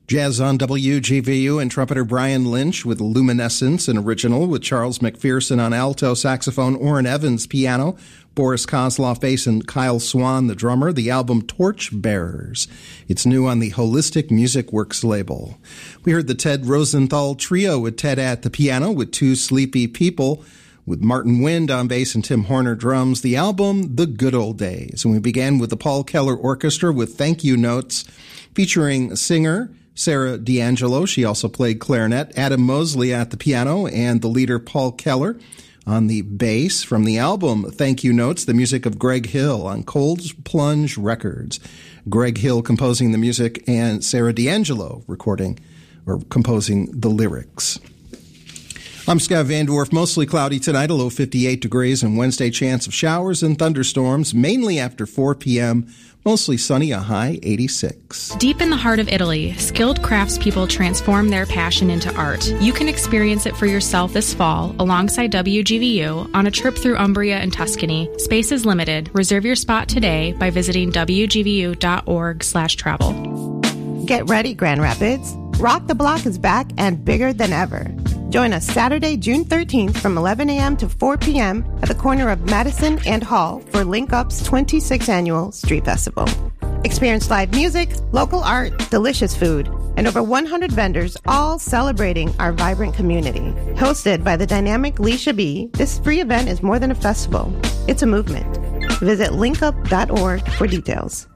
Jazz on WGVU and trumpeter Brian Lynch with Luminescence, an original with Charles McPherson on alto saxophone, Orrin Evans piano, Boris Kozloff bass, and Kyle Swan the drummer. The album Torch Bearers. It's new on the Holistic Music Works label. We heard the Ted Rosenthal Trio with Ted at the piano with Two Sleepy People, with Martin Wind on bass and Tim Horner drums. The album The Good Old Days. And we began with the Paul Keller Orchestra with Thank You Notes, featuring singer Sarah D'Angelo. She also played clarinet. Adam Mosley at the piano, and the leader Paul Keller on the bass. From the album Thank You Notes, the music of Greg Hill on Cold Plunge Records. Greg Hill composing the music and Sarah D'Angelo recording or composing the lyrics. I'm Scott Van Dwarf. Mostly cloudy tonight, a low 58 degrees, and Wednesday chance of showers and thunderstorms, mainly after 4 p.m., mostly sunny, a high 86. Deep in the heart of Italy, skilled craftspeople transform their passion into art. You can experience it for yourself this fall alongside WGVU on a trip through Umbria and Tuscany. Space is limited. Reserve your spot today by visiting wgvu.org/travel. Get ready, Grand Rapids. Rock the Block is back and bigger than ever. Join us Saturday, June 13th from 11 a.m. to 4 p.m. at the corner of Madison and Hall for Link Up's 26th Annual Street Festival. Experience live music, local art, delicious food, and over 100 vendors all celebrating our vibrant community. Hosted by the dynamic Leisha B., this free event is more than a festival. It's a movement. Visit linkup.org for details.